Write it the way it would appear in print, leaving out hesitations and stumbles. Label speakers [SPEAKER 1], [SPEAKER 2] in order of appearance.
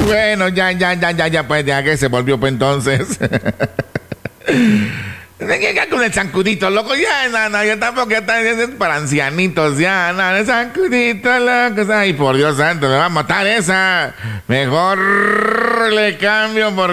[SPEAKER 1] Bueno, ya, pues, ya que se volvió, pues, entonces. Ya con el zancudito, loco, ya, no, yo tampoco, ya está, es para ancianitos, ya, no, el zancudito, loco, ay, por Dios santo, me va a matar esa. Mejor le cambio porque